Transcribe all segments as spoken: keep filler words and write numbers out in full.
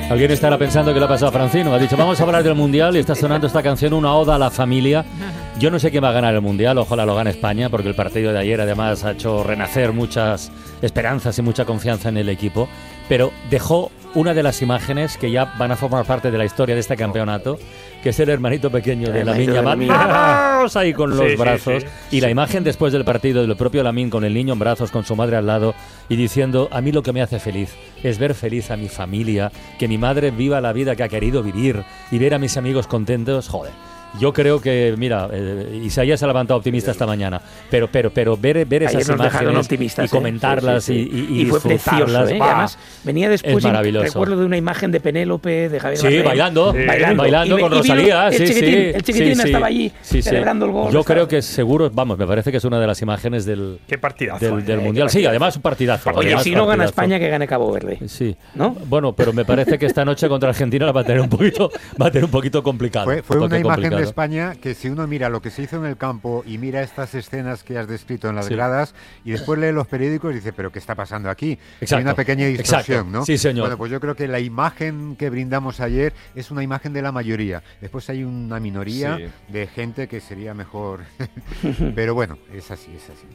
Alguien estará pensando que le ha pasado a Francino. Ha dicho, vamos a hablar del Mundial y está sonando esta canción, una oda a la familia. Yo no sé quién va a ganar el Mundial, ojalá lo gane España, porque el partido de ayer además ha hecho renacer muchas esperanzas y mucha confianza en el equipo. Pero dejó una de las imágenes que ya van a formar parte de la historia de este campeonato, que es el hermanito pequeño de Lamine Yamal. ¡Vamos! Ahí con los sí, brazos. Sí, sí. Y la imagen después del partido del propio Lamine con el niño en brazos, con su madre al lado, y diciendo, a mí lo que me hace feliz es ver feliz a mi familia, que mi madre viva la vida que ha querido vivir y ver a mis amigos contentos. Joder. Yo creo que, mira, eh, Isaías se ha levantado optimista esta mañana, pero pero pero ver, ver esas imágenes y comentarlas ¿eh? sí, sí, sí. y, y, y fue precioso, ¿eh? Además, venía después, es maravilloso. Recuerdo de una imagen de Penélope, de Javier Sí, Bardem, bailando, sí. bailando, bailando y, con y Rosalía. El sí, chiquitín, sí, el chiquitín sí, estaba allí sí, celebrando sí. el gol. Yo estaba. creo que seguro, vamos, me parece que es una de las imágenes del, Qué partidazo, del, eh, del eh, Mundial. Sí, además un partidazo. Oye, además, si no partidazo. gana España, que gane Cabo Verde. Sí. ¿No? Bueno, pero me parece que esta noche contra Argentina la va a tener un poquito, va a tener un poquito complicado. Fue, fue un una imagen complicado. de España que si uno mira lo que se hizo en el campo y mira estas escenas que has descrito en las sí. gradas y después lee los periódicos y dice, pero ¿qué está pasando aquí? Exacto. Hay una pequeña distorsión, Exacto. ¿no? Sí, señor. Bueno, pues yo creo que la imagen que brindamos ayer es una imagen de la mayoría. Después hay una minoría sí. de gente que sería mejor. Pero bueno, es así, es así.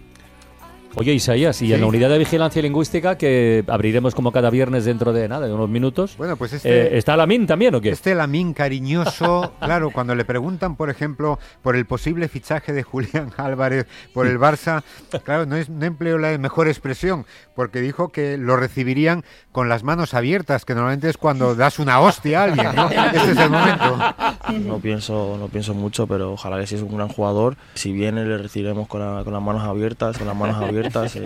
Oye, Isaías, y sí. en la unidad de vigilancia lingüística, que abriremos como cada viernes dentro de nada, de unos minutos. Bueno, pues este, eh, ¿está Lamine también o qué? Este Lamine cariñoso, claro, cuando le preguntan, por ejemplo, por el posible fichaje de Julián Álvarez por el Barça, claro, no, es, no empleó la mejor expresión, porque dijo que lo recibirían con las manos abiertas, que normalmente es cuando das una hostia a alguien, ¿no? Este es el momento. No pienso, no pienso mucho, pero ojalá que si es un gran jugador, si viene le recibiremos con, la, con las manos abiertas, con las manos abiertas.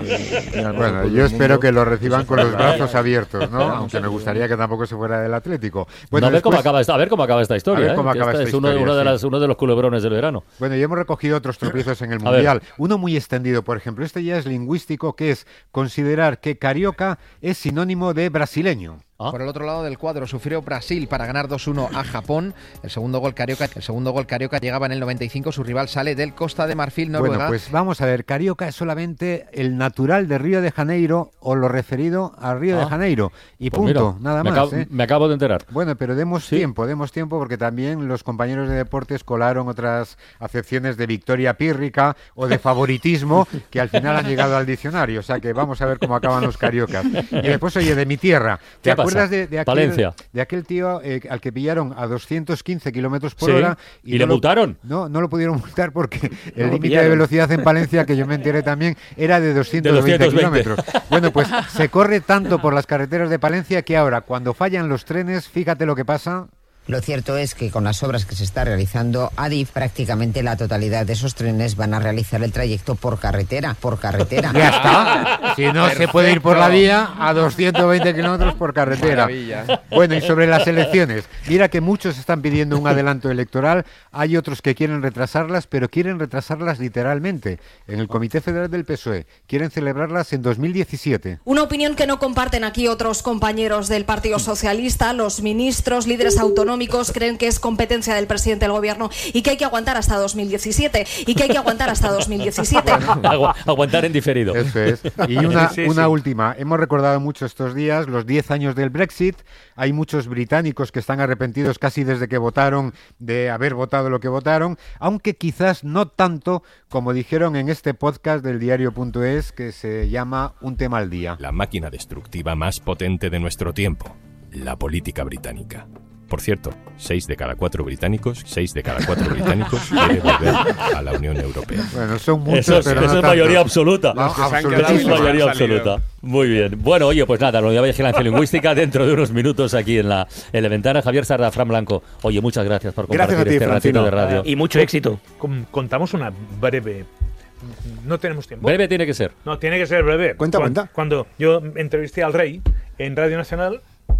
Eh, bueno, yo espero que lo reciban con los brazos abiertos, ¿no? Aunque me gustaría que tampoco se fuera del Atlético. Bueno, no, a, ver cómo acaba esta, a ver cómo acaba esta historia. A ver cómo ¿eh? acaba esta es historia, uno, uno, de sí. las, uno de los culebrones del verano. Bueno, y hemos recogido otros tropiezos en el Mundial. Uno muy extendido, por ejemplo, este ya es lingüístico, que es considerar que carioca es sinónimo de brasileño. ¿Ah? Por el otro lado del cuadro sufrió Brasil para ganar dos uno a Japón. El segundo gol carioca, el segundo gol carioca llegaba en el noventa y cinco. Su rival sale del Costa de Marfil, Noruega. Bueno, pues vamos a ver. Carioca es solamente el natural de Río de Janeiro o lo referido a Río ah. de Janeiro. Y pues punto, mira, nada me más. Acabo, ¿eh? Me acabo de enterar. Bueno, pero demos ¿Sí? tiempo, demos tiempo porque también los compañeros de deportes colaron otras acepciones de victoria pírrica o de favoritismo que al final han llegado al diccionario. O sea que vamos a ver cómo acaban los cariocas. Y después, oye, de mi tierra. ¿Te acuerdas de, de aquel... de aquel tío eh, al que pillaron a doscientos quince kilómetros por sí. hora y, ¿Y no le multaron? No, no lo pudieron multar porque el no límite de velocidad en Palencia, que yo me enteré también, era de doscientos veinte kilómetros. Bueno, pues se corre tanto por las carreteras de Palencia que ahora, cuando fallan los trenes, fíjate lo que pasa. Lo cierto es que con las obras que se está realizando, Adif, prácticamente la totalidad de esos trenes van a realizar el trayecto por carretera, por carretera. Ya está. Si no Perfecto. se puede ir por la vía, a doscientos veinte kilómetros por carretera. Maravilla. Bueno, y sobre las elecciones, mira que muchos están pidiendo un adelanto electoral, hay otros que quieren retrasarlas, pero quieren retrasarlas literalmente. En el Comité Federal del P S O E quieren celebrarlas en dos mil diecisiete. Una opinión que no comparten aquí otros compañeros del Partido Socialista, los ministros, líderes autonómicos, creen que es competencia del presidente del gobierno y que hay que aguantar hasta dos mil diecisiete y que hay que aguantar hasta dos mil diecisiete. Agu aguantar en diferido. Eso es. Y una, sí, sí, una sí. última. Hemos recordado mucho estos días los diez años del Brexit. Hay muchos británicos que están arrepentidos casi desde que votaron de haber votado lo que votaron, aunque quizás no tanto como dijeron en este podcast del diario punto es que se llama Un tema al día. La máquina destructiva más potente de nuestro tiempo, la política británica. Por cierto, seis de cada cuatro británicos, seis de cada cuatro británicos quiere volver a la Unión Europea. Bueno, son muchos, eso es, pero eso no es mayoría absoluta. No, absoluta. Es mayoría absoluta. Muy bien. Bueno, oye, pues nada, la unidad de vigilancia lingüística dentro de unos minutos aquí en la, en la ventana. Javier Sarda, Fran Blanco. Oye, muchas gracias por compartir gracias a ti, este Francino. ratito de radio. Y mucho éxito. Contamos una breve... No tenemos tiempo. Breve tiene que ser. No, tiene que ser breve. Cuenta, cuando, cuenta. Cuando yo entrevisté al rey en Radio Nacional,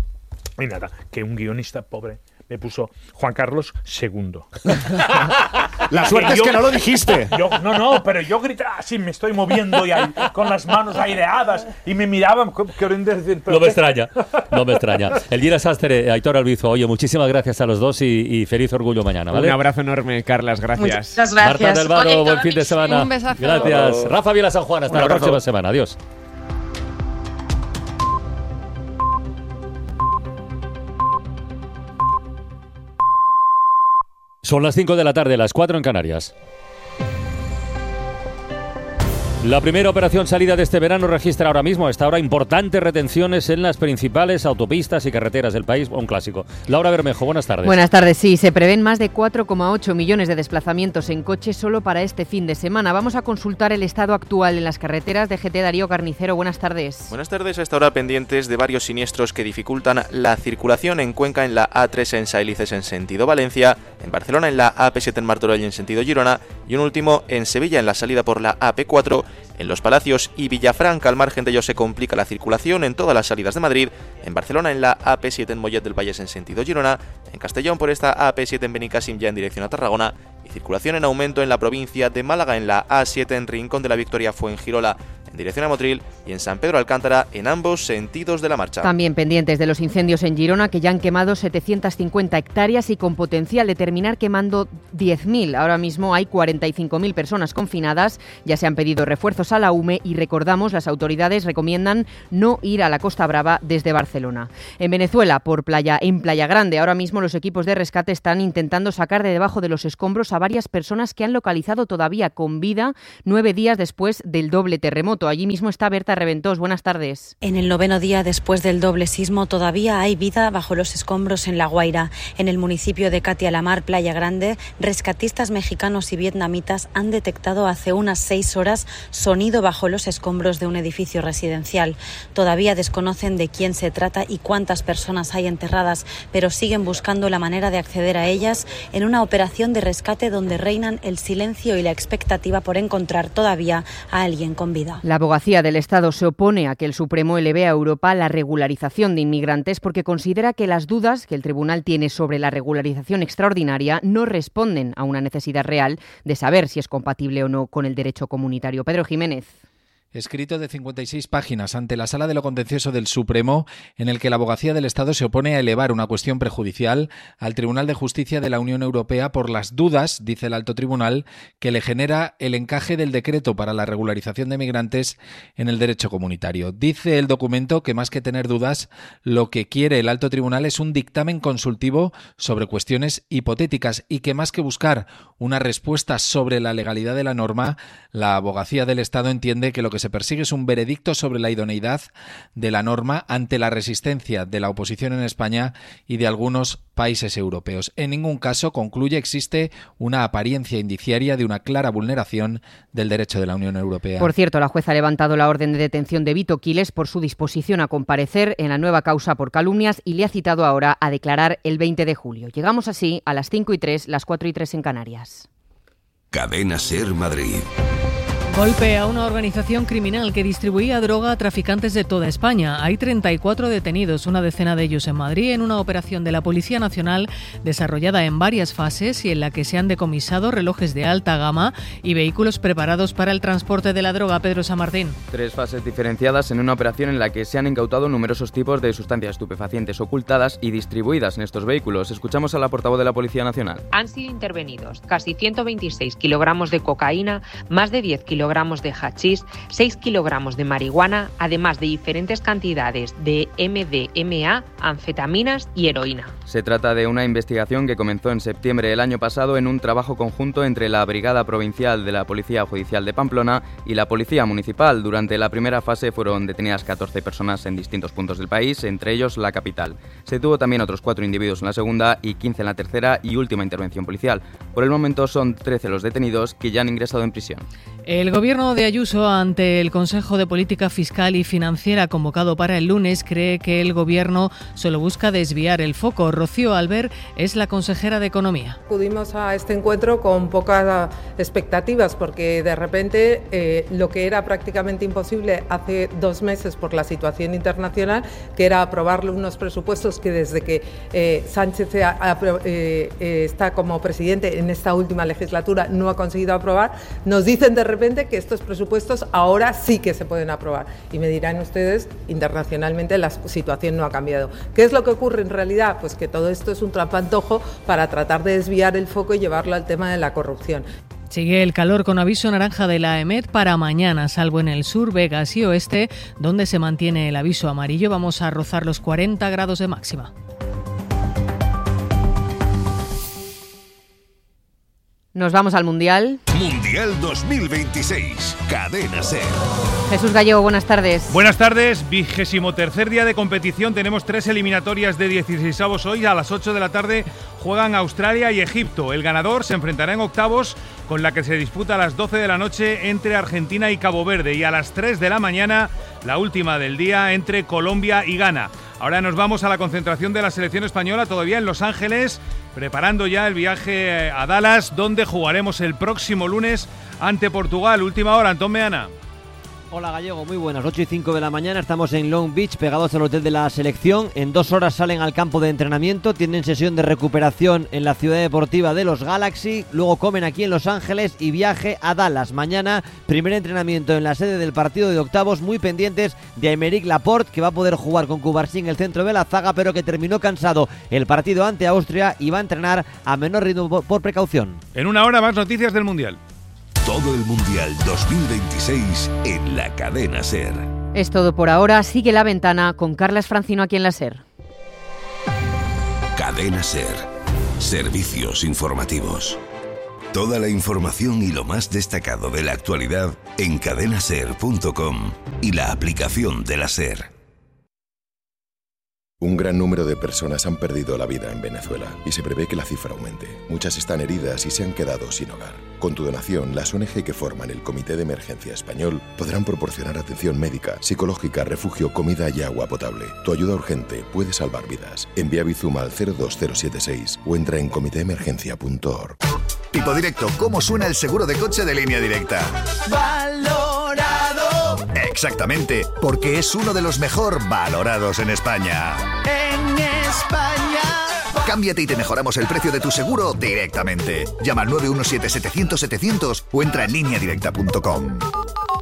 y nada, que un guionista pobre me puso Juan Carlos segundo. La suerte es yo, que no lo dijiste. Yo, no, no, pero yo gritaba así, me estoy moviendo y ahí, con las manos aireadas y me miraban. Decir, no me extraña, no me extraña. Elvira Sastre, Aitor Albizu, oye, muchísimas gracias a los dos y, y feliz orgullo mañana, ¿vale? Un abrazo enorme, Carlas, gracias. Muchas gracias. Marta del Vado, oye, buen fin de semana. Un besazo. Gracias. Rafa Vila San Juan, hasta la próxima semana. Adiós. Son las cinco de la tarde, las cuatro en Canarias. La primera operación salida de este verano registra ahora mismo, a esta hora, importantes retenciones en las principales autopistas y carreteras del país. Un clásico. Laura Bermejo, buenas tardes. Buenas tardes, sí. Se prevén más de cuatro coma ocho millones de desplazamientos en coche solo para este fin de semana. Vamos a consultar el estado actual en las carreteras. D G T Darío Carnicero, buenas tardes. Buenas tardes. A esta hora pendientes de varios siniestros que dificultan la circulación en Cuenca, en la A tres en Sailices en sentido Valencia, en Barcelona en la A P siete en Martorell en sentido Girona y un último en Sevilla en la salida por la A P cuatro. En Los Palacios y Villafranca, al margen de ello, se complica la circulación en todas las salidas de Madrid, en Barcelona en la A P siete en Mollet del Vallès en sentido Girona, en Castellón por esta A P siete en Benicàssim ya en dirección a Tarragona, y circulación en aumento en la provincia de Málaga en la A siete en Rincón de la Victoria Fuengirola en dirección a Motril y en San Pedro Alcántara en ambos sentidos de la marcha. También pendientes de los incendios en Girona, que ya han quemado setecientas cincuenta hectáreas y con potencial de terminar quemando diez mil. Ahora mismo hay cuarenta y cinco mil personas confinadas, ya se han pedido refuerzos a la U M E y recordamos, las autoridades recomiendan no ir a la Costa Brava desde Barcelona. En Venezuela, por playa, en Playa Grande, ahora mismo los equipos de rescate están intentando sacar de debajo de los escombros a varias personas que han localizado todavía con vida nueve días después del doble terremoto. Allí mismo está Berta Reventós. Buenas tardes. En el noveno día después del doble sismo todavía hay vida bajo los escombros en La Guaira. En el municipio de Catia-la-Mar, Playa Grande, rescatistas mexicanos y vietnamitas han detectado hace unas seis horas sonido bajo los escombros de un edificio residencial. Todavía desconocen de quién se trata y cuántas personas hay enterradas, pero siguen buscando la manera de acceder a ellas en una operación de rescate donde reinan el silencio y la expectativa por encontrar todavía a alguien con vida. La abogacía del Estado se opone a que el Supremo eleve a Europa la regularización de inmigrantes porque considera que las dudas que el tribunal tiene sobre la regularización extraordinaria no responden a una necesidad real de saber si es compatible o no con el derecho comunitario. Pedro Jiménez. Escrito de cincuenta y seis páginas ante la Sala de lo Contencioso del Supremo, en el que la Abogacía del Estado se opone a elevar una cuestión prejudicial al Tribunal de Justicia de la Unión Europea por las dudas, dice el Alto Tribunal, que le genera el encaje del decreto para la regularización de migrantes en el derecho comunitario. Dice el documento que más que tener dudas, lo que quiere el Alto Tribunal es un dictamen consultivo sobre cuestiones hipotéticas y que más que buscar una respuesta sobre la legalidad de la norma, la Abogacía del Estado entiende que lo que se persigue es un veredicto sobre la idoneidad de la norma ante la resistencia de la oposición en España y de algunos países europeos. En ningún caso, concluye, existe una apariencia indiciaria de una clara vulneración del derecho de la Unión Europea. Por cierto, la jueza ha levantado la orden de detención de Vito Quiles por su disposición a comparecer en la nueva causa por calumnias y le ha citado ahora a declarar el veinte de julio. Llegamos así a las cinco y tres, las cuatro y tres en Canarias. Cadena SER Madrid. Golpe a una organización criminal que distribuía droga a traficantes de toda España. Hay treinta y cuatro detenidos, una decena de ellos en Madrid, en una operación de la Policía Nacional desarrollada en varias fases y en la que se han decomisado relojes de alta gama y vehículos preparados para el transporte de la droga. Pedro Samartín. Tres fases diferenciadas en una operación en la que se han incautado numerosos tipos de sustancias estupefacientes ocultadas y distribuidas en estos vehículos. Escuchamos a la portavoz de la Policía Nacional. Han sido intervenidos casi ciento veintiséis kilogramos de cocaína, más de diez kilogramos kilogramos de hachís, seis kilogramos de marihuana, además de diferentes cantidades de M D M A, anfetaminas y heroína. Se trata de una investigación que comenzó en septiembre del año pasado en un trabajo conjunto entre la Brigada Provincial de la Policía Judicial de Pamplona y la Policía Municipal. Durante la primera fase fueron detenidas catorce personas en distintos puntos del país, entre ellos la capital. Se detuvo también otros cuatro individuos en la segunda y quince en la tercera y última intervención policial. Por el momento son trece los detenidos que ya han ingresado en prisión. El gobierno de Ayuso, ante el Consejo de Política Fiscal y Financiera convocado para el lunes, cree que el gobierno solo busca desviar el foco. Rocío Albert es la consejera de Economía. Acudimos a este encuentro con pocas expectativas porque de repente eh, lo que era prácticamente imposible hace dos meses por la situación internacional, que era aprobarle unos presupuestos que desde que eh, Sánchez eh, eh, está como presidente en esta última legislatura no ha conseguido aprobar, nos dicen de repente que estos presupuestos ahora sí que se pueden aprobar. Y me dirán ustedes, internacionalmente la situación no ha cambiado. ¿Qué es lo que ocurre en realidad? Pues que todo esto es un trampantojo para tratar de desviar el foco y llevarlo al tema de la corrupción. Sigue el calor con aviso naranja de la EMET para mañana, salvo en el sur, Vegas y oeste, donde se mantiene el aviso amarillo. Vamos a rozar los cuarenta grados de máxima. Nos vamos al Mundial. Mundial dos mil veintiséis, Cadena SER. Jesús Gallego, buenas tardes. Buenas tardes, vigésimo tercer día de competición. Tenemos tres eliminatorias de dieciseisavos hoy. A las ocho de la tarde juegan Australia y Egipto. El ganador se enfrentará en octavos con la que se disputa a las doce de la noche entre Argentina y Cabo Verde. Y a las tres de la mañana, la última del día, entre Colombia y Ghana. Ahora nos vamos a la concentración de la selección española, todavía en Los Ángeles, preparando ya el viaje a Dallas, donde jugaremos el próximo lunes ante Portugal. Última hora, Antón Meana. Hola Gallego, muy buenas. ocho y cinco de la mañana, estamos en Long Beach, pegados al hotel de la selección. En dos horas salen al campo de entrenamiento, tienen sesión de recuperación en la ciudad deportiva de los Galaxy, luego comen aquí en Los Ángeles y viaje a Dallas. Mañana, primer entrenamiento en la sede del partido de octavos, muy pendientes de Aymeric Laporte, que va a poder jugar con Cubarsí en el centro de la zaga, pero que terminó cansado el partido ante Austria y va a entrenar a menor ritmo por precaución. En una hora más noticias del Mundial. Todo el Mundial dos mil veintiséis en la Cadena SER. Es todo por ahora. Sigue La Ventana con Carlas Francino aquí en la SER. Cadena SER. Servicios informativos. Toda la información y lo más destacado de la actualidad en cadena ser punto com y la aplicación de la SER. Un gran número de personas han perdido la vida en Venezuela y se prevé que la cifra aumente. Muchas están heridas y se han quedado sin hogar. Con tu donación, las O N G que forman el Comité de Emergencia Español podrán proporcionar atención médica, psicológica, refugio, comida y agua potable. Tu ayuda urgente puede salvar vidas. Envía Bizum al cero dos cero siete seis o entra en comité emergencia punto org. Tipo Directo, ¿cómo suena el seguro de coche de Línea Directa? ¡Valorado! Exactamente, porque es uno de los mejor valorados en España. ¡En España! Cámbiate y te mejoramos el precio de tu seguro directamente. Llama al nueve uno siete setecientos setecientos o entra en línea directa punto com.